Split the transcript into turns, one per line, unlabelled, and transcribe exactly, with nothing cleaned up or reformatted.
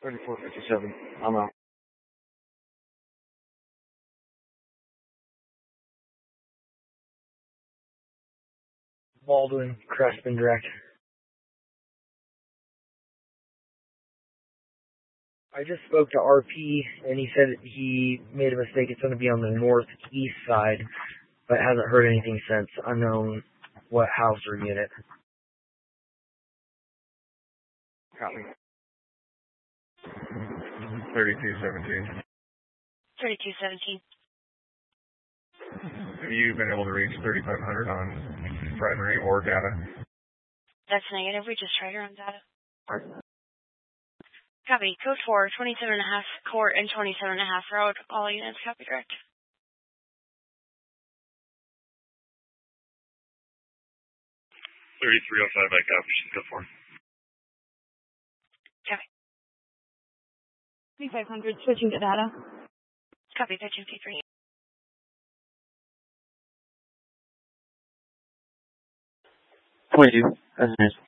thirty-four fifty-seven. I'm out. Baldwin, Crespin Direct. I just spoke to R P, and he said he made a mistake. It's going to be on the northeast side, but hasn't heard anything since. Unknown what house or unit. Copy.
thirty-two seventeen.
thirty-two seventeen.
Have you been able to reach thirty-five hundred on primary or data?
That's negative. We just tried her on data.
All right.
Copy. Code four, twenty-seven and a half court and twenty-seven and a half road. All units copy direct.
thirty-three oh five, I copy. She's good for.
Copy.
twenty-five hundred, switching to data.
Copy. thirteen fifty-three.
twenty-two. That's nice.